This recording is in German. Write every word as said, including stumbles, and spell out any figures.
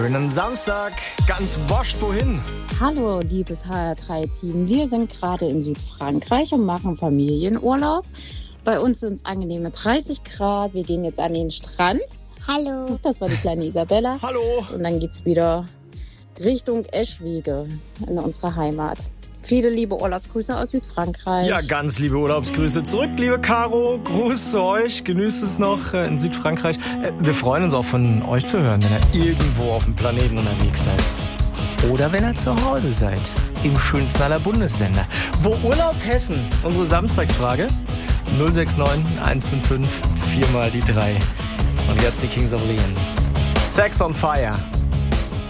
Schönen Samstag, ganz boscht wohin? Hallo, liebes H R drei Team. Wir sind gerade in Südfrankreich und machen Familienurlaub. Bei uns sind es angenehme dreißig Grad. Wir gehen jetzt an den Strand. Hallo. Das war die kleine Isabella. Hallo. Und dann geht's wieder Richtung Eschwege in unsere Heimat. Viele liebe Urlaubsgrüße aus Südfrankreich. Ja, ganz liebe Urlaubsgrüße zurück, liebe Caro. Gruß zu euch. Genießt es noch in Südfrankreich. Wir freuen uns auch von euch zu hören, wenn ihr irgendwo auf dem Planeten unterwegs seid. Oder wenn ihr zu Hause seid, im schönsten aller Bundesländer. Wo urlaubt Hessen? Unsere Samstagsfrage. null sechs neun eins fünf fünf vier mal die drei. Und jetzt die Kings of Leon. Sex on Fire.